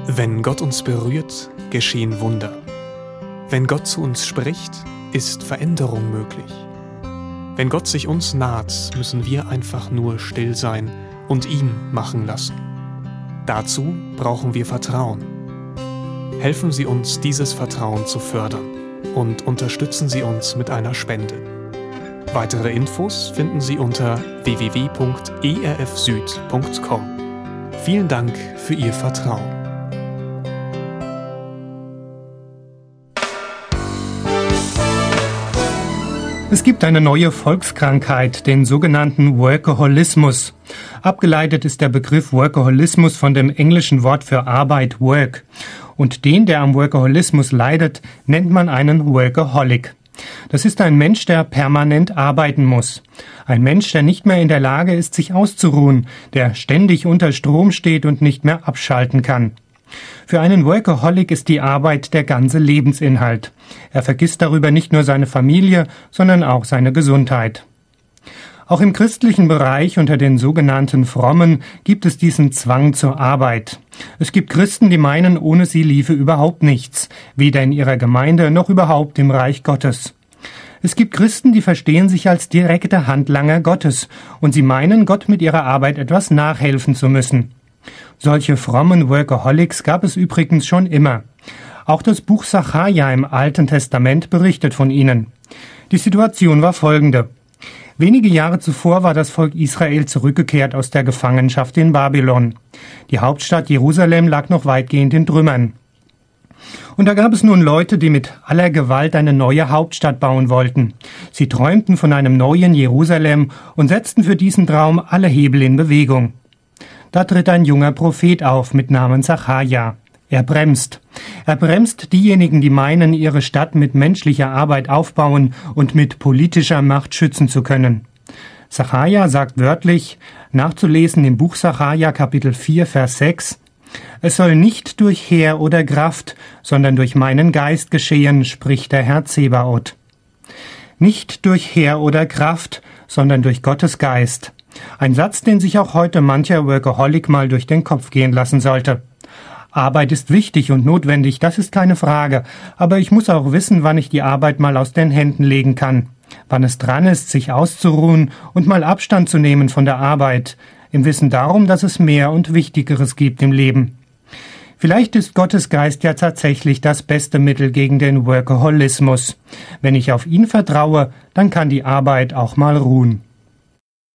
Wenn Gott uns berührt, geschehen Wunder. Wenn Gott zu uns spricht, ist Veränderung möglich. Wenn Gott sich uns naht, müssen wir einfach nur still sein und ihn machen lassen. Dazu brauchen wir Vertrauen. Helfen Sie uns, dieses Vertrauen zu fördern und unterstützen Sie uns mit einer Spende. Weitere Infos finden Sie unter www.erfsüd.com. Vielen Dank für Ihr Vertrauen. Es gibt eine neue Volkskrankheit, den sogenannten Workaholismus. Abgeleitet ist der Begriff Workaholismus von dem englischen Wort für Arbeit, Work. Und den, der am Workaholismus leidet, nennt man einen Workaholic. Das ist ein Mensch, der permanent arbeiten muss. Ein Mensch, der nicht mehr in der Lage ist, sich auszuruhen, der ständig unter Strom steht und nicht mehr abschalten kann. Für einen Workaholic ist die Arbeit der ganze Lebensinhalt. Er vergisst darüber nicht nur seine Familie, sondern auch seine Gesundheit. Auch im christlichen Bereich unter den sogenannten Frommen gibt es diesen Zwang zur Arbeit. Es gibt Christen, die meinen, ohne sie liefe überhaupt nichts, weder in ihrer Gemeinde noch überhaupt im Reich Gottes. Es gibt Christen, die verstehen sich als direkte Handlanger Gottes und sie meinen, Gott mit ihrer Arbeit etwas nachhelfen zu müssen. Solche frommen Workaholics gab es übrigens schon immer. Auch das Buch Sacharja im Alten Testament berichtet von ihnen. Die Situation war folgende. Wenige Jahre zuvor war das Volk Israel zurückgekehrt aus der Gefangenschaft in Babylon. Die Hauptstadt Jerusalem lag noch weitgehend in Trümmern. Und da gab es nun Leute, die mit aller Gewalt eine neue Hauptstadt bauen wollten. Sie träumten von einem neuen Jerusalem und setzten für diesen Traum alle Hebel in Bewegung. Da tritt ein junger Prophet auf mit Namen Sacharja. Er bremst. Er bremst diejenigen, die meinen, ihre Stadt mit menschlicher Arbeit aufbauen und mit politischer Macht schützen zu können. Sacharja sagt wörtlich, nachzulesen im Buch Sacharja Kapitel 4, Vers 6, es soll nicht durch Heer oder Kraft, sondern durch meinen Geist geschehen, spricht der Herr Zebaoth. Nicht durch Heer oder Kraft, sondern durch Gottes Geist. Ein Satz, den sich auch heute mancher Workaholic mal durch den Kopf gehen lassen sollte. Arbeit ist wichtig und notwendig, das ist keine Frage, aber ich muss auch wissen, wann ich die Arbeit mal aus den Händen legen kann, wann es dran ist, sich auszuruhen und mal Abstand zu nehmen von der Arbeit, im Wissen darum, dass es mehr und Wichtigeres gibt im Leben. Vielleicht ist Gottes Geist ja tatsächlich das beste Mittel gegen den Workaholismus. Wenn ich auf ihn vertraue, dann kann die Arbeit auch mal ruhen.